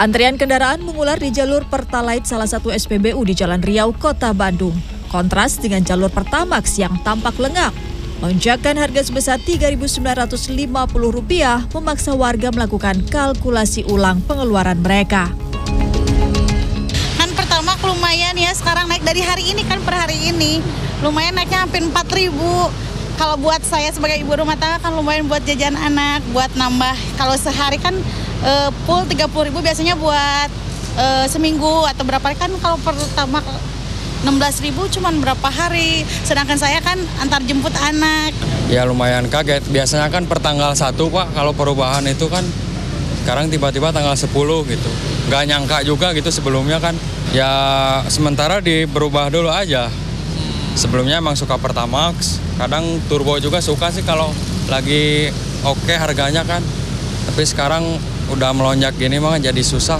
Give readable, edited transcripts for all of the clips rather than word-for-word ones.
Antrian kendaraan mengular di jalur Pertalite salah satu SPBU di Jalan Riau, Kota Bandung. Kontras dengan jalur Pertamax yang tampak lengang. Lonjakan harga sebesar Rp3.950 memaksa warga melakukan kalkulasi ulang pengeluaran mereka. Kan Pertamax lumayan ya, sekarang naik dari hari ini kan per hari ini. Lumayan naiknya hampir 4.000. Kalau buat saya sebagai ibu rumah tangga kan lumayan buat jajan anak, buat nambah. Kalau sehari kan full 30.000 biasanya buat seminggu atau berapa hari kan. Kalau Pertamax 16.000 cuman berapa hari, sedangkan saya kan antar jemput anak. Ya lumayan kaget, biasanya kan per tanggal 1 Pak, kalau perubahan itu kan sekarang tiba-tiba tanggal 10 gitu. Nggak nyangka juga gitu sebelumnya kan, ya sementara berubah dulu aja. Sebelumnya emang suka Pertamax, kadang turbo juga suka sih kalau lagi oke harganya kan. Tapi sekarang udah melonjak gini mah jadi susah.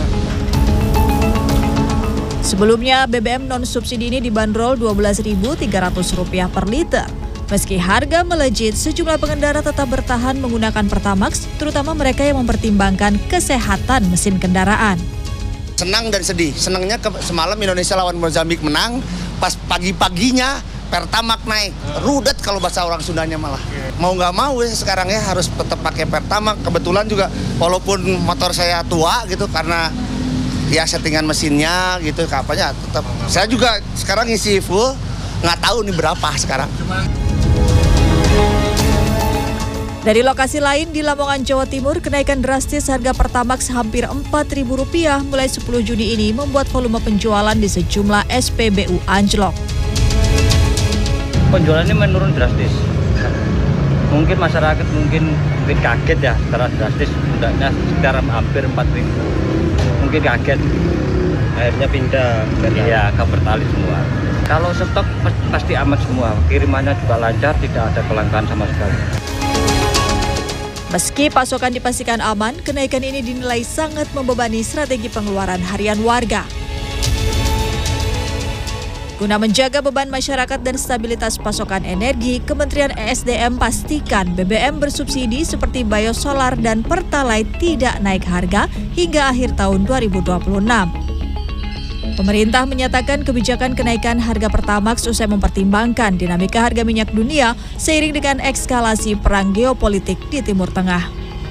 Sebelumnya BBM non-subsidi ini dibanderol Rp12.300 per liter. Meski harga melejit, sejumlah pengendara tetap bertahan menggunakan Pertamax, terutama mereka yang mempertimbangkan kesehatan mesin kendaraan. Senang dan sedih. Senangnya semalam Indonesia lawan Mozambik menang, pas pagi-paginya Pertamax naik. Rudet kalau bahasa orang Sundanya malah. Mau nggak mau ya sekarang ya harus tetap pakai Pertamax. Kebetulan juga walaupun motor saya tua gitu karena ya settingan mesinnya gitu kapalnya tetap. Saya juga sekarang isi full, nggak tahu nih berapa sekarang. Dari lokasi lain di Lamongan, Jawa Timur, kenaikan drastis harga Pertamax hampir Rp4.000 mulai 10 Juni ini membuat volume penjualan di sejumlah SPBU anjlok. Penjualannya menurun drastis. Mungkin masyarakat mungkin kaget ya secara drastis, udahnya sekitar hampir 4.000. Mungkin kaget. Akhirnya pindah ke Pertalite semua. Kalau stok pasti aman semua, kirimannya juga lancar, tidak ada kelangkaan sama sekali. Meski pasokan dipastikan aman, kenaikan ini dinilai sangat membebani strategi pengeluaran harian warga. Guna menjaga beban masyarakat dan stabilitas pasokan energi, Kementerian ESDM pastikan BBM bersubsidi seperti biosolar dan Pertalite tidak naik harga hingga akhir tahun 2026. Pemerintah menyatakan kebijakan kenaikan harga Pertamax usai mempertimbangkan dinamika harga minyak dunia seiring dengan eskalasi perang geopolitik di Timur Tengah.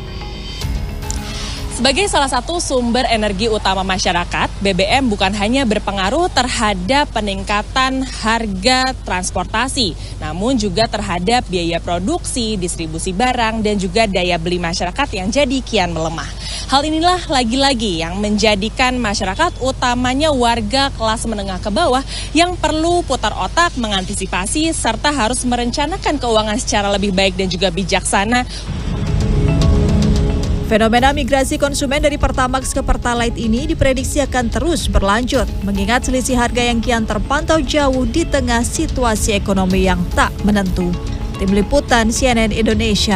Sebagai salah satu sumber energi utama masyarakat, BBM bukan hanya berpengaruh terhadap peningkatan harga transportasi, namun juga terhadap biaya produksi, distribusi barang, dan juga daya beli masyarakat yang jadi kian melemah. Hal inilah lagi-lagi yang menjadikan masyarakat, utamanya warga kelas menengah ke bawah, yang perlu putar otak mengantisipasi serta harus merencanakan keuangan secara lebih baik dan juga bijaksana. Fenomena migrasi konsumen dari Pertamax ke Pertalite ini diprediksi akan terus berlanjut, mengingat selisih harga yang kian terpantau jauh di tengah situasi ekonomi yang tak menentu. Tim Liputan CNN Indonesia.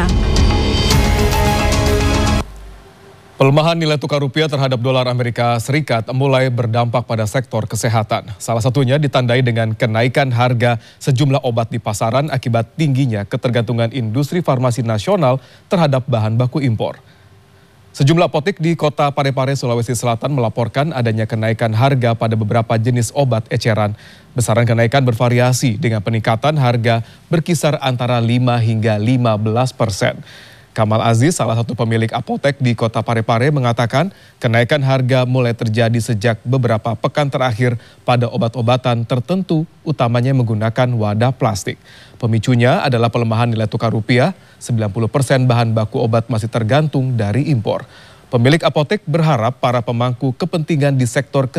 Pelemahan nilai tukar rupiah terhadap dolar Amerika Serikat mulai berdampak pada sektor kesehatan. Salah satunya ditandai dengan kenaikan harga sejumlah obat di pasaran akibat tingginya ketergantungan industri farmasi nasional terhadap bahan baku impor. Sejumlah apotek di kota Parepare, Sulawesi Selatan melaporkan adanya kenaikan harga pada beberapa jenis obat eceran. Besaran kenaikan bervariasi dengan peningkatan harga berkisar antara 5 hingga 15%. Kamal Aziz, salah satu pemilik apotek di kota Parepare, mengatakan kenaikan harga mulai terjadi sejak beberapa pekan terakhir pada obat-obatan tertentu, utamanya menggunakan wadah plastik. Pemicunya adalah pelemahan nilai tukar rupiah, 90% bahan baku obat masih tergantung dari impor. Pemilik apotek berharap para pemangku kepentingan di sektor